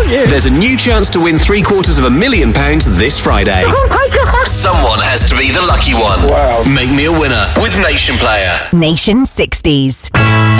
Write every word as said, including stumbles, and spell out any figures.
you. There's a new chance to win three quarters of a million pounds this Friday. Oh my God. Someone has to be the lucky one. Wow. Make me a winner with Nation Player. Nation sixties.